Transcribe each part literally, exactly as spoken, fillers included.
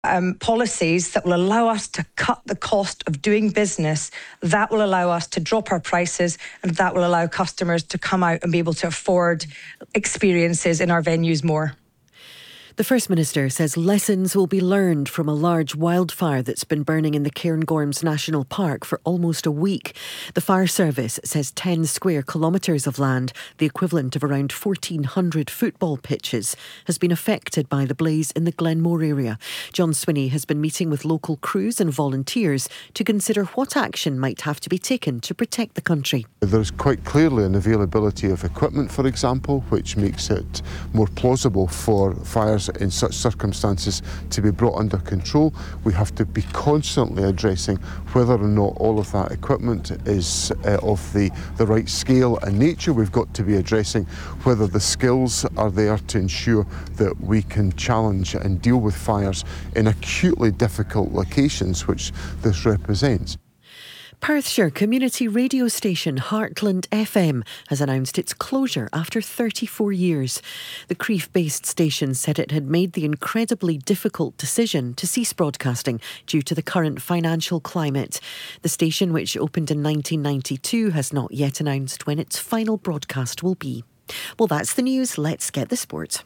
Um, policies that will allow us to cut the cost of doing business, that will allow us to drop our prices, and that will allow customers to come out and be able to afford experiences in our venues more. The First Minister says lessons will be learned from a large wildfire that's been burning in the Cairngorms National Park for almost a week. The fire service says ten square kilometres of land, the equivalent of around fourteen hundred football pitches, has been affected by the blaze in the Glenmore area. John Swinney has been meeting with local crews and volunteers to consider what action might have to be taken to protect the country. There's quite clearly an availability of equipment, for example, which makes it more plausible for fires in such circumstances to be brought under control. We have to be constantly addressing whether or not all of that equipment is uh, of the, the right scale and nature. We've got to be addressing whether the skills are there to ensure that we can challenge and deal with fires in acutely difficult locations, which this represents. Perthshire community radio station Heartland F M has announced its closure after thirty-four years. The Crieff-based station said it had made the incredibly difficult decision to cease broadcasting due to the current financial climate. The station, which opened in nineteen ninety-two, has not yet announced when its final broadcast will be. Well, that's the news. Let's get the sport.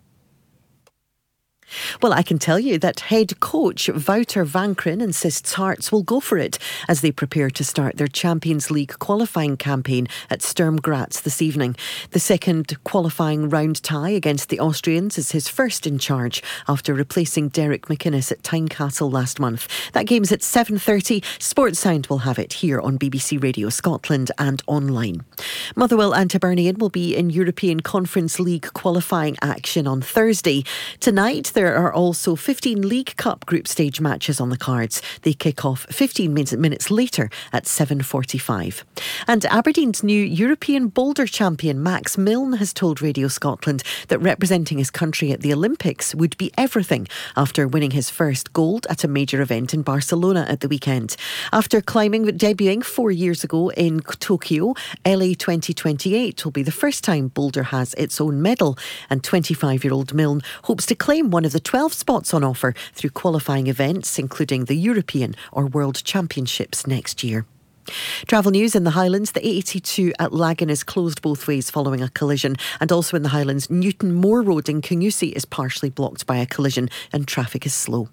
Well, I can tell you that head coach Wouter Vankrin insists Hearts will go for it as they prepare to start their Champions League qualifying campaign at Sturm Graz this evening. The second qualifying round tie against the Austrians is his first in charge after replacing Derek McInnes at Tynecastle last month. That game's at seven thirty. Sportsound will have it here on B B C Radio Scotland and online. Motherwell and Hibernian will be in European Conference League qualifying action on Thursday. Tonight, there are also fifteen League Cup group stage matches on the cards. They kick off fifteen minutes later at seven forty-five. And Aberdeen's new European boulder champion Max Milne has told Radio Scotland that representing his country at the Olympics would be everything after winning his first gold at a major event in Barcelona at the weekend. After climbing debuting four years ago in Tokyo, L A twenty twenty-eight will be the first time boulder has its own medal, and twenty-five-year-old Milne hopes to claim one of the twelve spots on offer through qualifying events, including the European or World Championships next year. Travel news in the Highlands. The A eighty-two at Lagan is closed both ways following a collision, and also in the Highlands, Newton Moor Road in Kingussie is partially blocked by a collision and traffic is slow.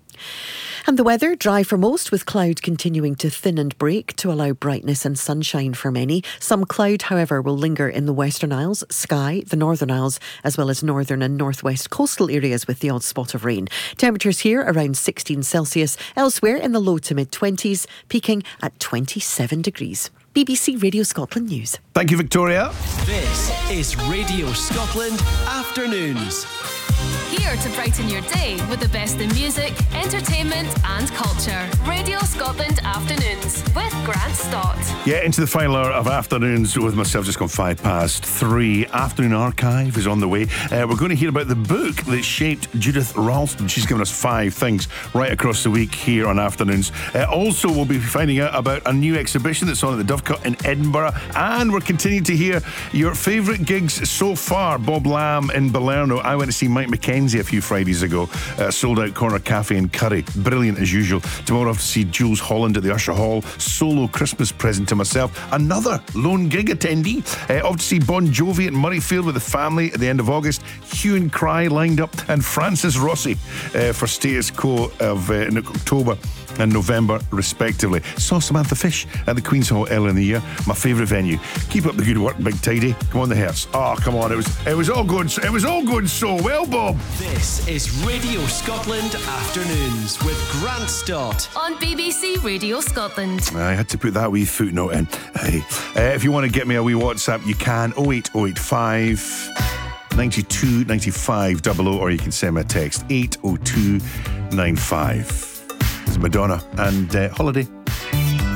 And the weather, dry for most, with cloud continuing to thin and break to allow brightness and sunshine for many. Some cloud, however, will linger in the Western Isles, Skye, the Northern Isles, as well as northern and northwest coastal areas with the odd spot of rain. Temperatures here around sixteen Celsius, elsewhere in the low to mid-twenties, peaking at twenty-seven degrees. B B C Radio Scotland News. Thank you, Victoria. This is Radio Scotland Afternoons. Here to brighten your day with the best in music, entertainment and culture. Radio Scotland Afternoons with Grant Stott. Yeah, into the final hour of Afternoons with myself, just gone five past three. Afternoon Archive is on the way. Uh, we're going to hear about the book that shaped Judith Ralston. She's given us five things right across the week here on Afternoons. Uh, also, we'll be finding out about a new exhibition that's on at the Dovecote in Edinburgh. And we're continuing to hear your favourite gigs so far. Bob Lamb in Balerno. I went to see Mike McKenzie a few Fridays ago. Uh, sold out Corner Cafe in Curry. Brilliant as usual. Tomorrow I have to see Jules Holland at the Usher Hall. Solo Christmas present to myself. Another lone gig attendee. Uh, off to see Bon Jovi at Murrayfield with the family at the end of August. Hue and Cry lined up. And Francis Rossi uh, for Status Quo of uh, in October and November respectively. Saw Samantha Fish at the Queen's Hall earlier in the year. My favourite venue. Keep up the good work, Big Tidy. Come on, the Hertz. Oh, come on. It was it was all going it was all going so well, Bob. This is Radio Scotland Afternoons with Grant Stott on B B C Radio Scotland. I had to put that wee footnote in. Hey, uh, if you want to get me a wee WhatsApp, you can. oh eight oh eight five ninety-two ninety-five double oh, or you can send me a text eight oh two nine five. It's Madonna and uh, Holiday.